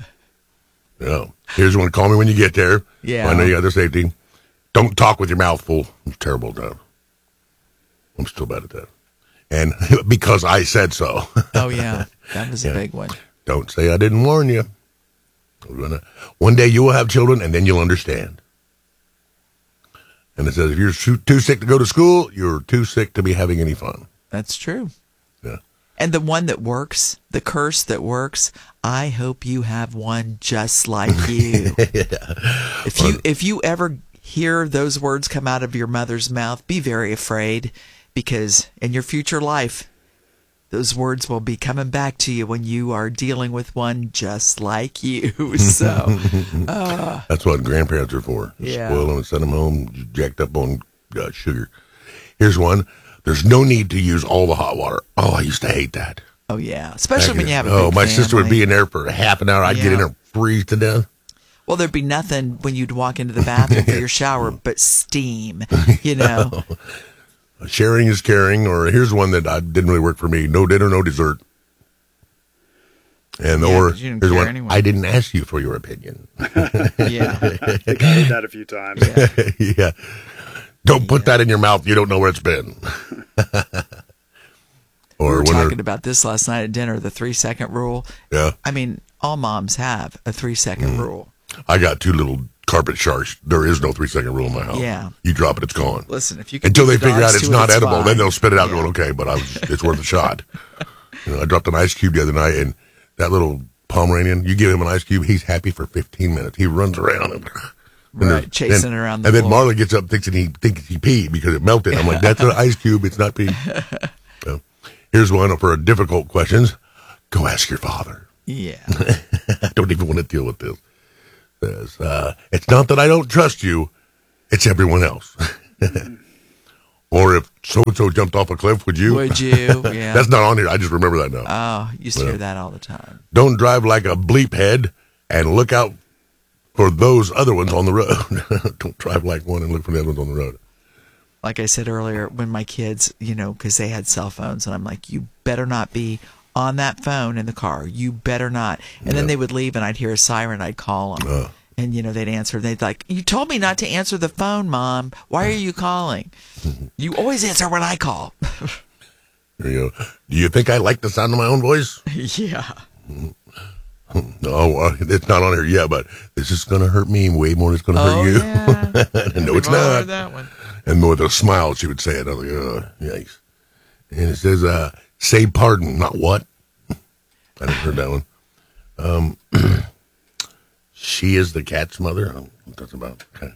Here's one. Call me when you get there. Yeah. I know you got the safety. Don't talk with your mouth full. It's terrible at that. I'm still bad at that. And because I said so. Oh, yeah. That was a big one. Don't say I didn't warn you. One day you will have children, and then you'll understand. And it says, if you're too sick to go to school, you're too sick to be having any fun. That's true. Yeah. And the one that works, the curse that works, I hope you have one just like you. Yeah. If you ever hear those words come out of your mother's mouth, be very afraid, because in your future life, those words will be coming back to you when you are dealing with one just like you. So that's what grandparents are for. Spoil them and send them home jacked up on sugar. Here's one. There's no need to use all the hot water. Oh, I used to hate that. Oh, yeah. Especially when you have a big my family. sister would be in there for half an hour. I'd get in there and freeze to death. Well, there'd be nothing when you'd walk into the bathroom for your shower but steam, Sharing is caring, or here's one that didn't really work for me. No dinner, no dessert. And here's one, anyway. I didn't ask you for your opinion. Yeah. I think I heard that a few times. Yeah. Don't put that in your mouth. You don't know where it's been. We were talking about this last night at dinner, the 3-second rule. Yeah. I mean, all moms have a 3-second rule. I got 2 little carpet sharks. There is no 3-second rule in my house. Yeah. You drop it, it's gone. Listen, if you can until they figure out it's not edible, fine. Then they'll spit it out going, okay, but it's worth a shot. I dropped an ice cube the other night, and that little Pomeranian, you give him an ice cube, he's happy for 15 minutes. He runs around and chasing around the floor. And then floor. Marley gets up thinks he peed because it melted. I'm like, that's an ice cube, it's not pee. So, here's one for difficult questions. Go ask your father. Yeah. I don't even want to deal with this. It's not that I don't trust you, it's everyone else. Or if so-and-so jumped off a cliff, would you? Would you? Yeah. That's not on here. I just remember that now. Oh, you used to hear that all the time. Don't drive like a bleep head and look out for those other ones on the road. Don't drive like one and look for the other ones on the road. Like I said earlier, when my kids, because they had cell phones, and I'm like, you better not be on that phone in the car. You better not. And then they would leave, and I'd hear a siren. I'd call them. And, they'd answer. They'd like, you told me not to answer the phone, Mom. Why are you calling? You always answer when I call. Do you think I like the sound of my own voice? Yeah. No, it's not on here yet, but this is going to hurt me way more than it's going to hurt you. Yeah. No, it's not. Heard that one. And with a smile, she would say it. I was like, yikes. And it says, say pardon, not what. I didn't heard that one. She is the cat's mother. I don't know what that's about. Okay.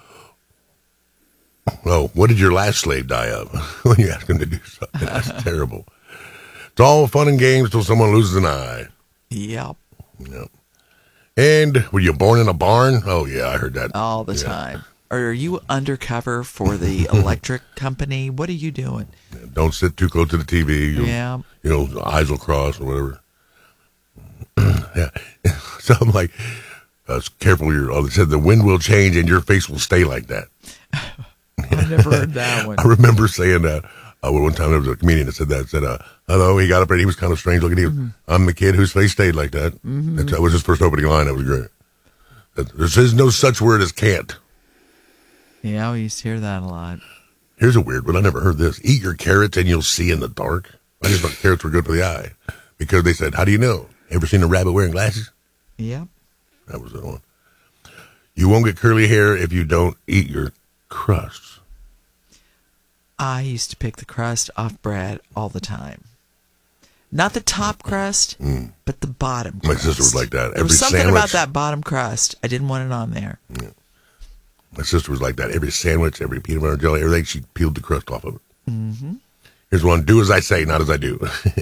Oh, what did your last slave die of? When you ask him to do something, that's terrible. It's all fun and games till someone loses an eye. Yep. Yep. And were you born in a barn? Oh, yeah, I heard that. All the time. Or are you undercover for the electric company? What are you doing? Don't sit too close to the TV. Yeah. You know, eyes will cross or whatever. Yeah. So I'm like, careful. They said the wind will change and your face will stay like that. I never heard that one. I remember saying that. One time there was a comedian that said that. Said, hello, he got up and he was kind of strange looking. I'm the kid whose face stayed like that. That was his first opening line. That was great. There is no such word as can't. Yeah, we used to hear that a lot. Here's a weird one. I never heard this. Eat your carrots and you'll see in the dark. I just thought carrots were good for the eye. Because they said, how do you know? Ever seen a rabbit wearing glasses? Yep. That was the one. You won't get curly hair if you don't eat your crusts. I used to pick the crust off bread all the time. Not the top crust, but the bottom crust. My sister was like that. There was something about that bottom crust. I didn't want it on there. Yeah. My sister was like that. Every sandwich, every peanut butter jelly, everything, she peeled the crust off of it. Mm-hmm. Here's one. Do as I say, not as I do.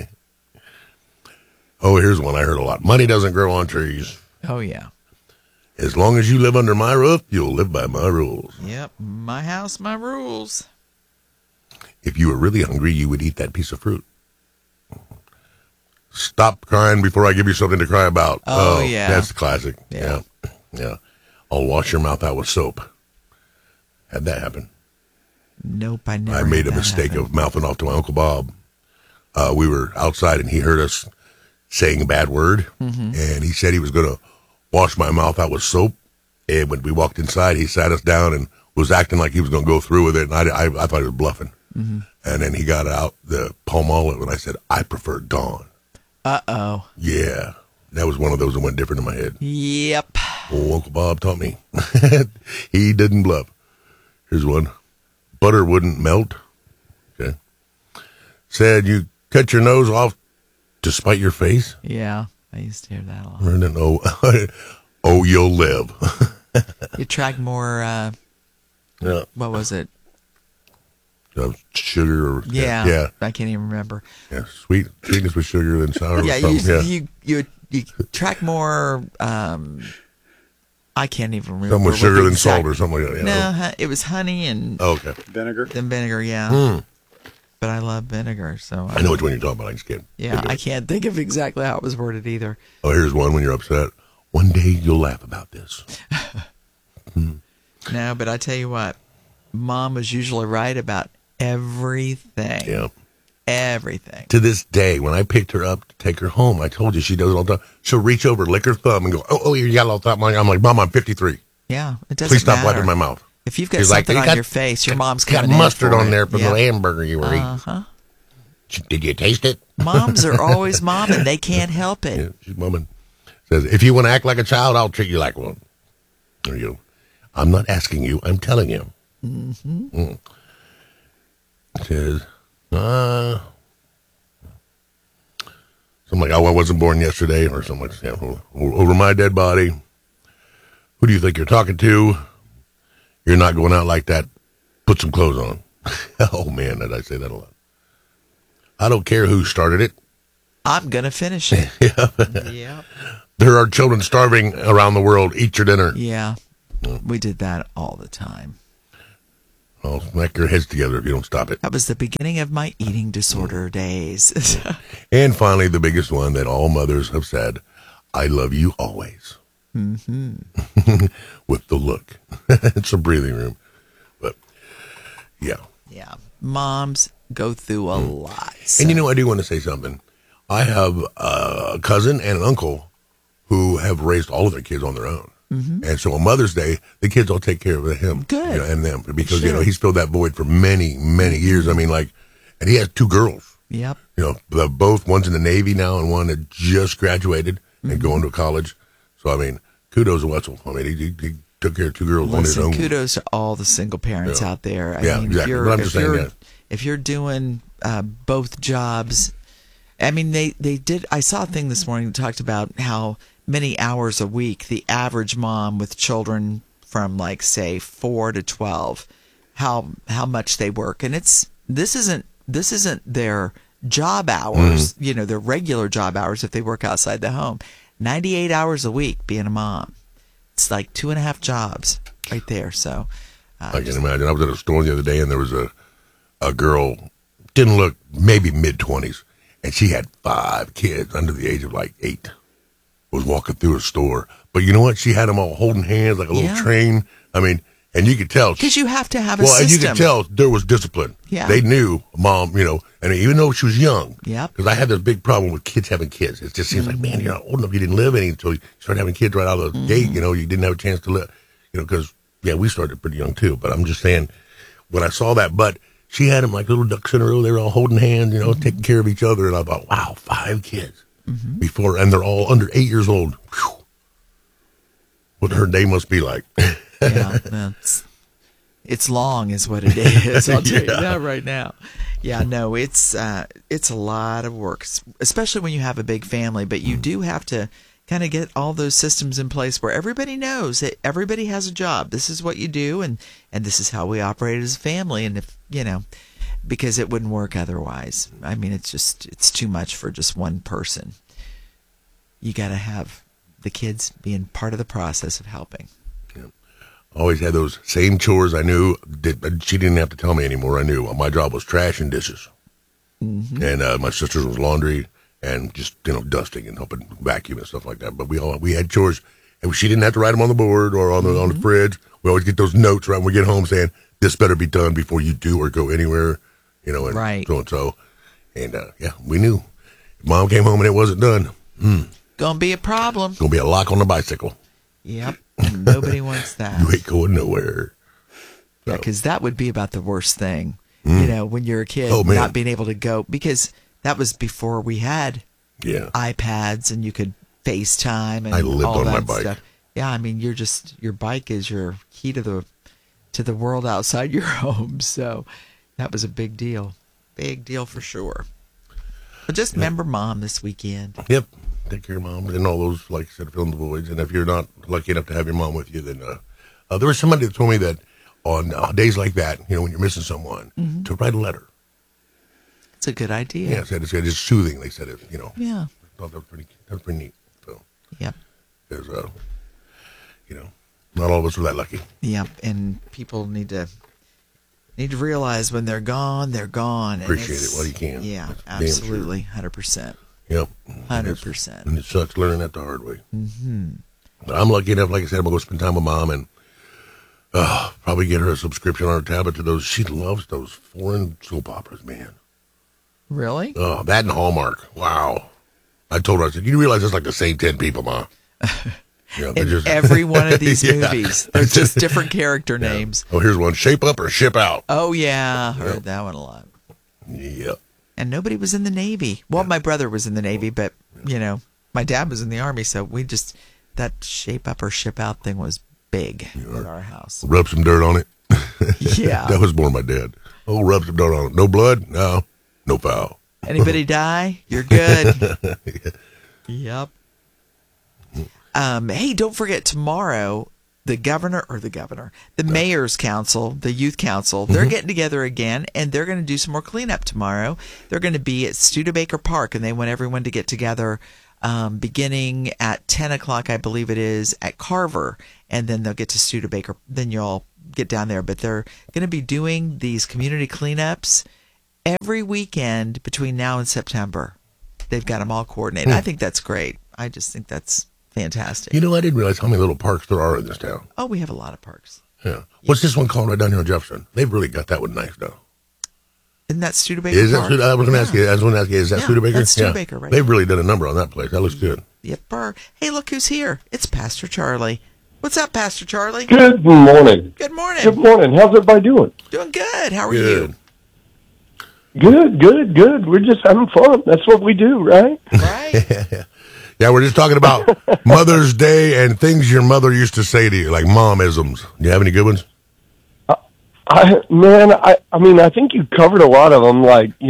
Oh, here's one I heard a lot. Money doesn't grow on trees. Oh, yeah. As long as you live under my roof, you'll live by my rules. Yep. My house, my rules. If you were really hungry, you would eat that piece of fruit. Stop crying before I give you something to cry about. Oh yeah. That's the classic. Yeah. Yeah. I'll wash your mouth out with soap. Had that happen. Nope, I never. I made a mistake of mouthing off to my Uncle Bob. We were outside and he heard us saying a bad word. Mm-hmm. And he said he was going to wash my mouth out with soap. And when we walked inside, he sat us down and was acting like he was going to go through with it. And I thought he was bluffing. Mm-hmm. And then he got out the Palmolive and I said, I prefer Dawn. Uh-oh. Yeah. That was one of those that went different in my head. Yep. Oh, Uncle Bob taught me. He didn't bluff. Here's one. Butter wouldn't melt. Okay. Said you cut your nose off to spite your face. Yeah. I used to hear that a lot. And then, oh, you'll live. You track more, yeah. What was it? Sugar or yeah. I can't even remember. Yeah, sweetness with sugar and sour. Yeah, or something. You track more. I can't even remember. Something with sugar than salt or something like that. No, it was honey and vinegar. Then vinegar, yeah. But I love vinegar, so I know which one you're talking about. I just can't. Yeah, I can't think of exactly how it was worded either. Oh, here's one when you're upset. One day you'll laugh about this. No, but I tell you what, Mom was usually right about everything. Yeah. Everything. To this day, when I picked her up to take her home, I told you she does it all the time. She'll reach over, lick her thumb, and go, oh, you got a little thumb. I'm like, Mom, I'm 53. Yeah, it doesn't Please stop matter. wiping my mouth. If you've got something on your face, your mom's coming got mustard in for on it. there from the hamburger you were eating. Uh-huh. Did you taste it? Moms are always momming. They can't help it. Yeah, she's momming. Says, if you want to act like a child, I'll treat you like one. There you go. I'm not asking you. I'm telling you. Mm-hmm. Says, something like, I wasn't born yesterday, or something like that. Over my dead body. Who do you think you're talking to? You're not going out like that. Put some clothes on. Oh, man, did I say that a lot. I don't care who started it. I'm going to finish it. Yeah. There are children starving around the world. Eat your dinner. Yeah. We did that all the time. I'll smack your heads together if you don't stop it. That was the beginning of my eating disorder days. And finally, the biggest one that all mothers have said, I love you always. Mm-hmm. With the look. It's a breathing room. But, yeah. Yeah. Moms go through a lot. So. And I do want to say something. I have a cousin and an uncle who have raised all of their kids on their own. Mm-hmm. And so on Mother's Day, the kids all take care of him. Good. And them. Because, he's filled that void for many, many years. I mean, and he has 2 girls. Yep. Both, one's in the Navy now and one that just graduated and going to college. So, I mean, kudos to Wetzel. I mean, he took care of 2 girls on his own. Kudos to all the single parents out there. I mean, exactly. But I'm just saying that. If you're doing both jobs, I mean, they did. I saw a thing this morning that talked about how many hours a week the average mom with children from say 4 to 12, how much they work, and this isn't their job hours, their regular job hours if they work outside the home. 98 hours a week being a mom. It's like 2.5 jobs right there. So I can imagine. I was at a store the other day, and there was a girl, didn't look, maybe mid-20s, and she had 5 kids under the age of like 8. Was walking through a store. But you know what? She had them all holding hands like a little train. I mean, and you could tell. Because you have to have a system. system. And you could tell there was discipline. Yeah. They knew mom, and even though she was young. Yep. Because I had this big problem with kids having kids. It just seems like, man, you're not old enough. You didn't live any until you started having kids right out of the gate. You didn't have a chance to live. Because, we started pretty young too. But I'm just saying, when I saw that, but she had them like little ducks in a row. They were all holding hands, taking care of each other. And I thought, wow, 5 kids. Before, and they're all under 8 years old. Whew. What her day must be like. Yeah, it's long is what it is. I'll tell you that right now. Yeah, no, it's a lot of work, especially when you have a big family. But you do have to kind of get all those systems in place where everybody knows that everybody has a job. This is what you do, and this is how we operate as a family. And if because it wouldn't work otherwise. I mean, it's too much for just one person. You got to have the kids being part of the process of helping. Always had those same chores I knew. She didn't have to tell me anymore. I knew my job was trash and dishes. And my sister's was laundry and just, dusting and helping vacuum and stuff like that. But we had chores, and she didn't have to write them on the board or on the fridge. We always get those notes right when we get home saying, this better be done before you do or go anywhere, and right. so and so. And, we knew. If Mom came home and it wasn't done, gonna be a problem. Gonna be a lock on the bicycle. Yep. Nobody wants that. You ain't going nowhere. So. Yeah, because that would be about the worst thing. When you're a kid, not being able to go, because that was before we had iPads and you could FaceTime and I lived all on that my bike. stuff. Yeah, I mean, your bike is your key to the world outside your home. So that was a big deal. Big deal for sure. But just remember Mom this weekend. Yep. Take care of Mom and all those, like I said, filling the voids. And if you're not lucky enough to have your mom with you, then there was somebody that told me that on days like that, when you're missing someone, to write a letter. It's a good idea. Yeah, said it's soothing. They said it. Yeah. I thought that was pretty neat. So. Yep. There's not all of us are that lucky. Yep, and people need to realize when they're gone, they're gone. Appreciate it while you can. Yeah, absolutely, 100%. Yep. 100%. And it sucks learning that the hard way. But I'm lucky enough, like I said, I'm going to go spend time with Mom and probably get her a subscription on her tablet to those. She loves those foreign soap operas, man. Really? Oh, that and Hallmark. Wow. I told her, I said, you realize it's like the same 10 people, Mom. In every one of these movies, they're just different character names. Oh, here's one. Shape Up or Ship Out. Oh, yeah. Heard that one a lot. Yep. And nobody was in the Navy. Well, my brother was in the Navy, but, my dad was in the Army, so that Shape Up or Ship Out thing was big at our house. Rub some dirt on it. Yeah. That was more my dad. Oh, rub some dirt on it. No blood? No. No foul. Anybody die? You're good. Yep. Hey, don't forget tomorrow, the mayor's council, the youth council, they're getting together again, and they're going to do some more cleanup tomorrow. They're going to be at Studebaker Park, and they want everyone to get together beginning at 10 o'clock, I believe it is, at Carver, and then they'll get to Studebaker. Then you'll get down there. But they're going to be doing these community cleanups every weekend between now and September. They've got them all coordinated. I think that's great. I just think that's fantastic. I didn't realize how many little parks there are in this town. Oh, we have a lot of parks. Yeah. What's this one called right down here in Jefferson? They've really got that one nice, though. Isn't that Studebaker Park? I was going to ask you, is that Studebaker? That's Studebaker, right? They've really done a number on that place. That looks good. Yep. Hey, look who's here. It's Pastor Charlie. What's up, Pastor Charlie? Good morning. Good morning. Good morning. How's everybody doing? Doing good. How are you? Good. We're just having fun. That's what we do, right? Right. Yeah, we're just talking about Mother's Day and things your mother used to say to you, like mom-isms. Do you have any good ones? I think you covered a lot of them.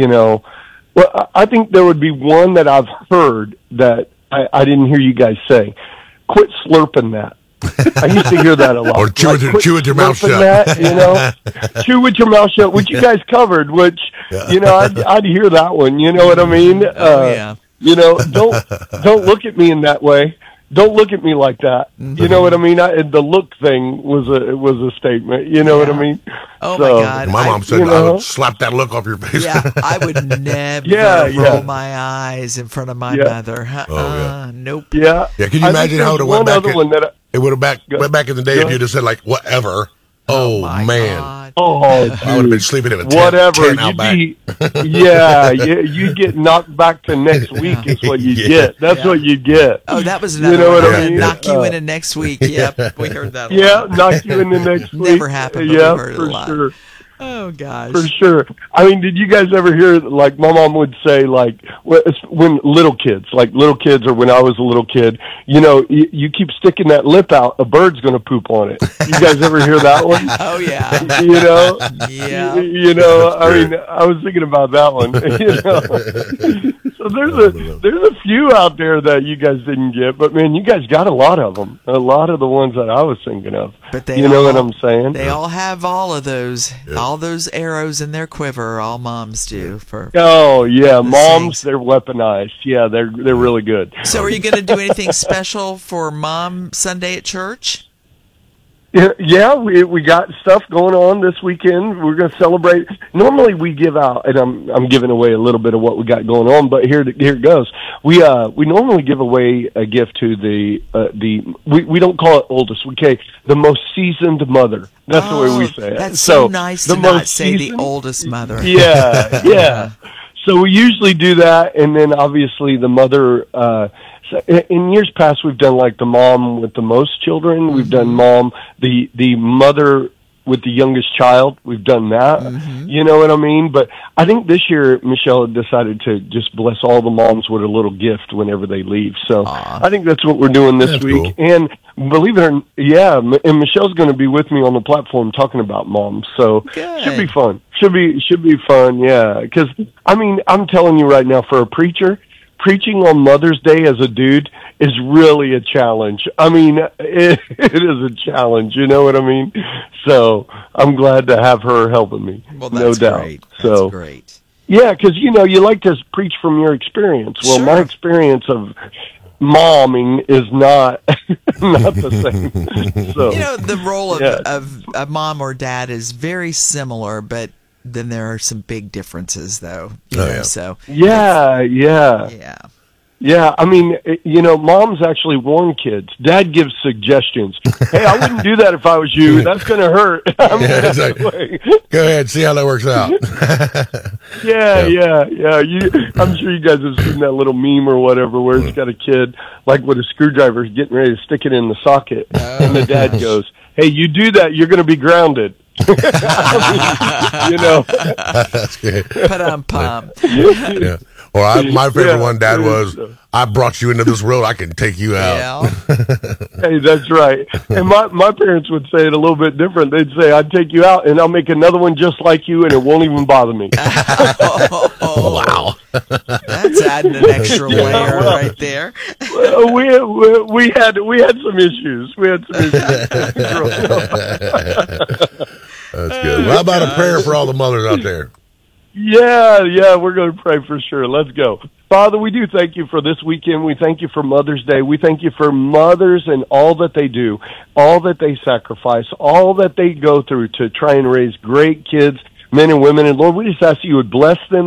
I think there would be one that I've heard that I didn't hear you guys say. Quit slurping that. I used to hear that a lot. Or chew with your mouth shut. That, chew with your mouth shut, which you guys covered, which, I'd hear that one. You know what I mean? Yeah. Don't look at me in that way. Don't look at me like that. Mm-hmm. You know what I mean? The look thing was a statement. You know what I mean? Oh, my God. My mom said, I would slap that look off your face. Yeah, I would never roll my eyes in front of my mother. Nope. Yeah. Yeah, can you imagine how it went back? It would have went back in the day if you'd have said, like, whatever. Oh, man. God. Oh, I would have been sleeping in a tent. whatever. Out back. You get knocked back to next week is what you get. That's what you get. Oh, that was another know one. what I mean? Knock you into next week. Yep, we heard that a lot. Knock you into next week. Never happened, but we heard it a lot. Sure. Oh, gosh. For sure. I mean, did you guys ever hear, like, my mom would say, like, when little kids, or when I was a little kid, you keep sticking that lip out, a bird's going to poop on it. You guys ever hear that one? Oh, yeah. Yeah. I mean, I was thinking about that one, So there's a few out there that you guys didn't get, but, man, you guys got a lot of them. A lot of the ones that I was thinking of. But they know what I'm saying? They all have all of those. Yeah. All those arrows in their quiver, all moms do. Moms, they're weaponized. Yeah, they're really good. So are you going to do anything special for Mom Sunday at church? Yeah, we got stuff going on this weekend. We're going to celebrate. Normally we give out, and I'm giving away a little bit of what we got going on, but here it goes. We normally give away a gift to the we don't call it oldest. We say the most seasoned mother. That's the way we say it. That's so nice to not say the oldest mother. Yeah. So we usually do that, and then obviously the mother. So in years past, we've done like the mom with the most children. Mm-hmm. We've done mom, the mother with the youngest child. We've done that. Mm-hmm. You know what I mean? But I think this year, Michelle had decided to just bless all the moms with a little gift whenever they leave. So I think that's what we're doing this week. Cool. And believe it or not, and Michelle's going to be with me on the platform talking about moms. So should be fun. Should be fun. Yeah. Because I mean, I'm telling you right now, for a preacher, preaching on Mother's Day as a dude is really a challenge. I mean, it is a challenge. You know what I mean? So I'm glad to have her helping me. Well, that's no doubt. Great. So that's great. Yeah, because you like to preach from your experience. Well, my experience of momming is not the same. So the role of a mom or dad is very similar, but then there are some big differences, though. So yeah. I mean, moms actually warn kids. Dad gives suggestions. Hey, I wouldn't do that if I was you. That's going to hurt. Exactly. Go ahead, see how that works out. Yeah. I'm sure you guys have seen that little meme or whatever where it's got a kid like with a screwdriver getting ready to stick it in the socket, and the dad goes, "Hey, you do that, you're going to be grounded." That's good. Pum. Yeah. Or my favorite one, Dad, was, I brought you into this world, I can take you out. Yeah. Hey, that's right. And my parents would say it a little bit different. They'd say, I'd take you out and I'll make another one just like you and it won't even bother me. Wow. That's adding an extra layer right there. We had some issues. That's good. Well, how about a prayer for all the mothers out there? Yeah, we're going to pray for sure. Let's go. Father, we do thank you for this weekend. We thank you for Mother's Day. We thank you for mothers and all that they do, all that they sacrifice, all that they go through to try and raise great kids, men and women. And Lord, we just ask you would bless them.